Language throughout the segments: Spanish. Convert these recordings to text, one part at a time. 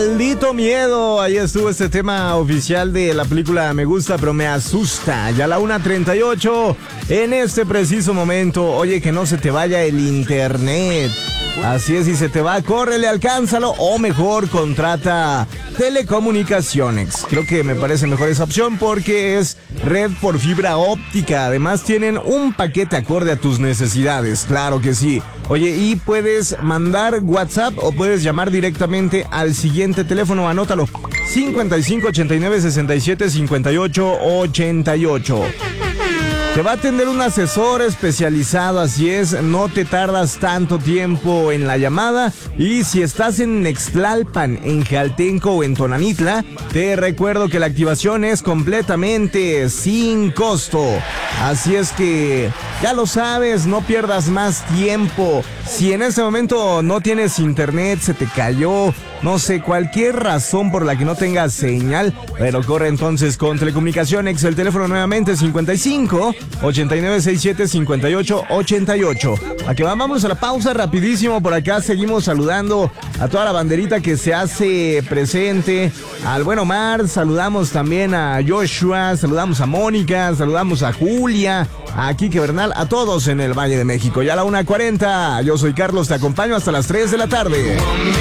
Maldito miedo. Ahí estuvo este tema oficial de la película Me gusta, pero me asusta. Ya a la 1:38 en este preciso momento. Oye, que no se te vaya el internet. Así es, si se te va, córrele, alcánzalo. O mejor, contrata Telecomunicaciones. Creo que me parece mejor esa opción porque es red por fibra óptica. Además tienen un paquete acorde a tus necesidades. Claro que sí. Oye, y puedes mandar WhatsApp o puedes llamar directamente al siguiente teléfono. Anótalo: 55 89 67 58 88. Te va a atender un asesor especializado, así es, no te tardas tanto tiempo en la llamada. Y si estás en Nextlalpan, en Jaltenco o en Tonanitla, te recuerdo que la activación es completamente sin costo. Así es que ya lo sabes, no pierdas más tiempo. Si en ese momento no tienes internet, se te cayó, no sé, cualquier razón por la que no tengas señal, pero corre entonces con Telecomunicaciones. El teléfono nuevamente 55 89 67 58 88. A que vamos a la pausa rapidísimo. Por acá seguimos saludando a toda la banderita que se hace presente. Al buen Omar, saludamos también a Joshua, saludamos a Mónica, saludamos a Julia, a Quique Bernal, a todos en el Valle de México. Ya a la 1:40. Yo soy Carlos, te acompaño hasta las 3 de la tarde.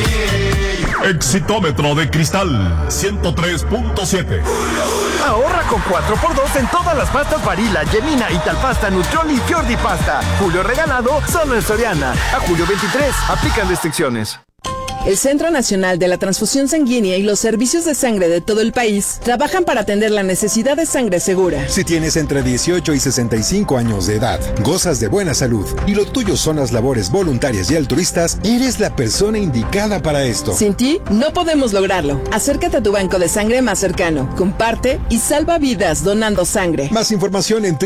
Exitómetro de Cristal 103.7. Ahorra con 4x2 en todas las pastas Barilla, Gemina, Italpasta, Nutrioli y Fiordi Pasta. Julio regalado solo en Soriana. A julio 23. Aplican restricciones. El Centro Nacional de la Transfusión Sanguínea y los servicios de sangre de todo el país trabajan para atender la necesidad de sangre segura. Si tienes entre 18 y 65 años de edad, gozas de buena salud y lo tuyo son las labores voluntarias y altruistas, eres la persona indicada para esto. Sin ti, no podemos lograrlo. Acércate a tu banco de sangre más cercano, comparte y salva vidas donando sangre. Más información en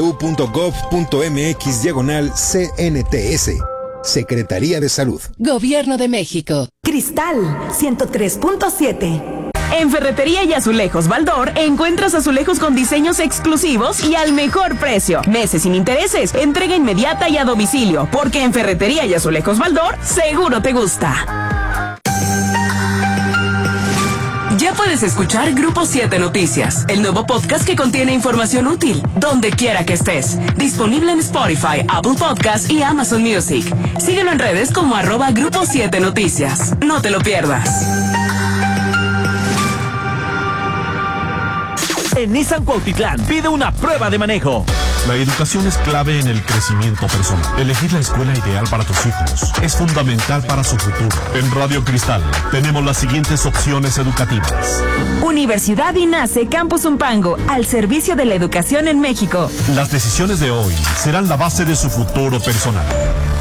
www.gov.mx/CNTS. Secretaría de Salud. Gobierno de México. Cristal 103.7. En Ferretería y Azulejos Baldor encuentras azulejos con diseños exclusivos y al mejor precio. Meses sin intereses, entrega inmediata y a domicilio, porque en Ferretería y Azulejos Baldor seguro te gusta. Ya puedes escuchar Grupo 7 Noticias, el nuevo podcast que contiene información útil, donde quiera que estés. Disponible en Spotify, Apple Podcasts y Amazon Music. Síguelo en redes como @Grupo 7 Noticias. No te lo pierdas. En Nissan Cuautitlán pide una prueba de manejo. La educación es clave en el crecimiento personal. Elegir la escuela ideal para tus hijos es fundamental para su futuro. En Radio Cristal tenemos las siguientes opciones educativas. Universidad INACE Campus Zumpango, al servicio de la educación en México. Las decisiones de hoy serán la base de su futuro personal.